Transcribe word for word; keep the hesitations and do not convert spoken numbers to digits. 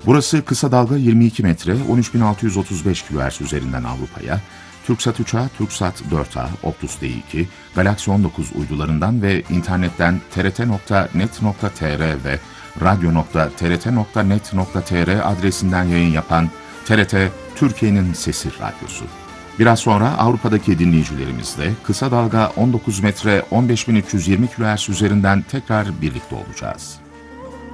Burası kısa dalga yirmi iki metre, on üç bin altı yüz otuz beş kilohertz üzerinden Avrupa'ya, Türksat üç A, Türksat dört A, Optus D iki, Galaxy on dokuz uydularından ve internetten t r t nokta net nokta t r ve radyo nokta t r t nokta net nokta t r adresinden yayın yapan T R T, Türkiye'nin Sesi Radyosu. Biraz sonra Avrupa'daki dinleyicilerimizle kısa dalga on dokuz metre, on beş bin üç yüz yirmi kilohertz üzerinden tekrar birlikte olacağız.